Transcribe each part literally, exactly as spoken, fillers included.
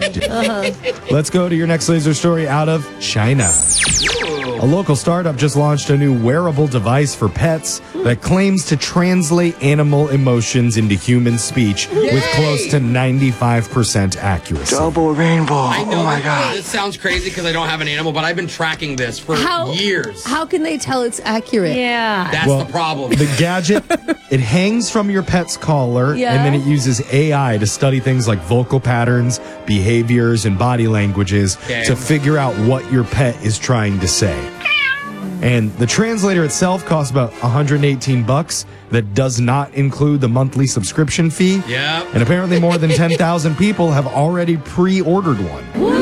Uh-huh. Let's go to your next laser story out of China. A local startup just launched a new wearable device for pets that claims to translate animal emotions into human speech Yay! with close to ninety-five percent accuracy. Double rainbow. I know. Oh my God. This sounds crazy because I don't have an animal, but I've been tracking this for How- years. How can they tell it's accurate? Yeah. That's Well, the problem. The gadget, it hangs from your pet's collar, Yeah. and then it uses A I to study things like vocal patterns, behaviors, and body languages Okay. to figure out what your pet is trying to say. And the translator itself costs about one hundred eighteen bucks. That does not include the monthly subscription fee. Yep. And apparently more than ten thousand people have already pre-ordered one.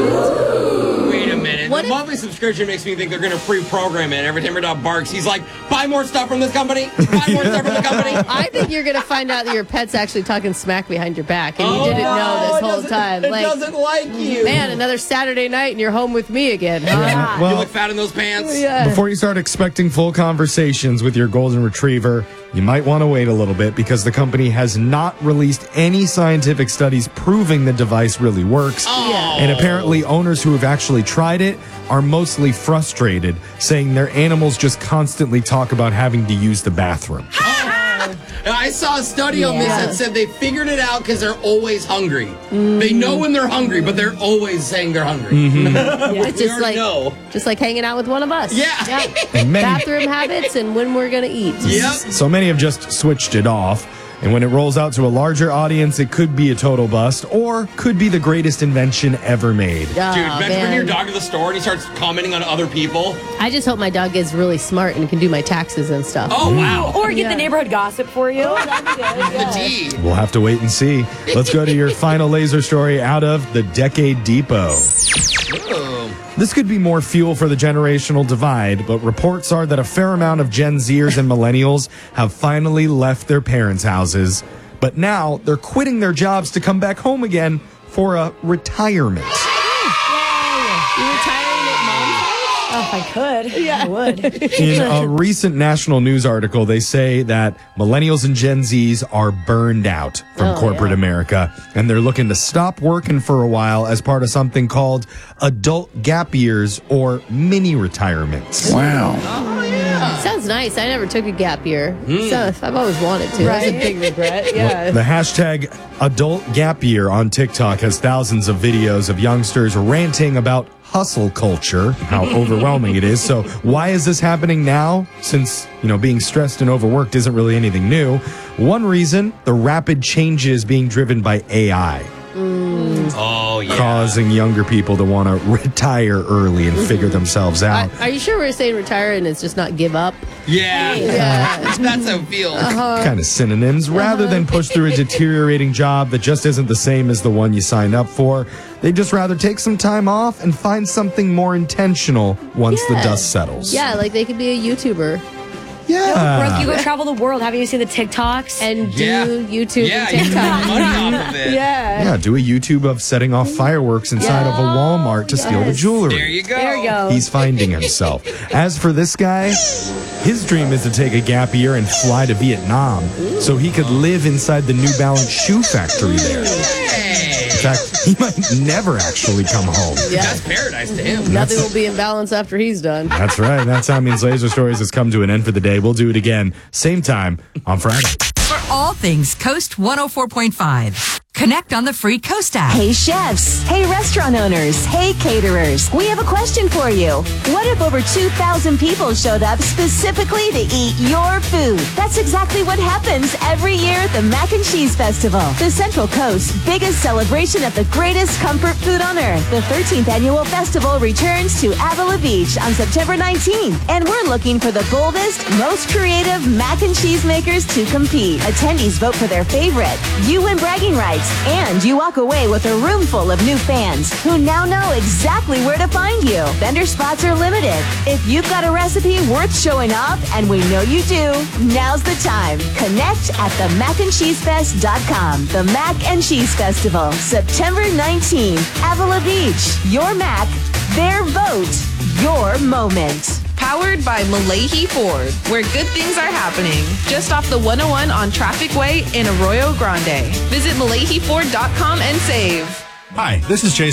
Wait a minute. What the if- monthly subscription makes me think they're going to pre-program it. Every time your dog barks, he's like, buy more stuff from this company. Buy more stuff from the company. I think you're going to find out that your pet's actually talking smack behind your back, and you Oh, didn't know it this whole doesn't- time. It Like, doesn't like you. man, another Saturday night, and you're home with me again. Huh? Yeah, you well, look fat in those pants. Yeah. before you start expecting full conversations with your golden retriever, you might want to wait a little bit because the company has not released any scientific studies proving the device really works. Oh. And apparently owners who have actually tried it are mostly frustrated, saying their animals just constantly talk about having to use the bathroom. I saw a study on this Yeah. that said they figured it out because they're always hungry. They know when they're hungry, but they're always saying they're hungry. It's We just already like know. just like hanging out with one of us. Yeah. And many, Bathroom habits and when we're gonna eat. Yep. so many have just switched it off. And when it rolls out to a larger audience, it could be a total bust or could be the greatest invention ever made. Dude, Aw, imagine bringing your man. dog to the store and he starts commenting on other people. I just hope my dog is really smart and can do my taxes and stuff. Oh, wow. Or get Yeah. the neighborhood gossip for you. The tea. We'll have to wait and see. Let's go to your final laser story out of the Decade Depot. Oh. This could be more fuel for the generational divide, but reports are that a fair amount of Gen Zers and millennials have finally left their parents' houses, but now they're quitting their jobs to come back home again for a retirement. You retiring at mom's house? Oh, if I could, yeah. I would. In a recent national news article, they say that millennials and Gen Zs are burned out from Oh, corporate yeah. America, and they're looking to stop working for a while as part of something called adult gap years or mini retirements. Wow. Oh, yeah. Sounds nice. I never took a gap year. So I've always wanted to. That's a Right. big regret. Yeah. The hashtag adult gap year on TikTok has thousands of videos of youngsters ranting about hustle culture, how overwhelming it is. So why is this happening now? Since, you know, being stressed and overworked isn't really anything new. One reason, the rapid changes being driven by A I, Oh, yeah. causing younger people to want to retire early and figure themselves out. I- are you sure we're saying retire and it's just not give up? Yeah. Yeah. That's how it feels. Kind of synonyms. Rather than push through a deteriorating job that just isn't the same as the one you signed up for, they'd just rather take some time off and find something more intentional once Yeah. the dust settles. Yeah, like they could be a YouTuber Yeah. Brooke, you go travel the world. Haven't you seen the TikToks? and do Yeah. YouTube Yeah, and you can TikTok. make money off of it. Yeah. Yeah, do a YouTube of setting off fireworks inside of a Walmart to steal the yes. jewelry. There you go. There you go. He's finding himself. As for this guy, his dream is to take a gap year and fly to Vietnam so he could live inside the New Balance shoe factory there. Hey. In fact, he might never actually come home. Yeah. That's paradise to him. Nothing will be in balance after he's done. That's right. That time means Laser Stories has come to an end for the day. We'll do it again, same time on Friday. For all things Coast one oh four point five. Connect on the free Coast app. Hey chefs, hey restaurant owners, hey caterers. We have a question for you. What if over two thousand people showed up specifically to eat your food? That's exactly what happens every year at the Mac and Cheese Festival, the Central Coast's biggest celebration of the greatest comfort food on earth. The thirteenth annual festival returns to Avila Beach on September nineteenth, and we're looking for the boldest, most creative mac and cheese makers to compete. Attendees vote for their favorite. You win bragging rights. And you walk away with a room full of new fans who now know exactly where to find you. Vendor spots are limited. If you've got a recipe worth showing off, and we know you do, now's the time. Connect at the mac and cheese fest dot com. The Mac and Cheese Festival, September nineteenth, Avila Beach. Your Mac, their vote, your moment. Powered by Malahi Ford, where good things are happening. Just off the one oh one on Traffic Way in Arroyo Grande. Visit malahi ford dot com and save. Hi, this is Jason.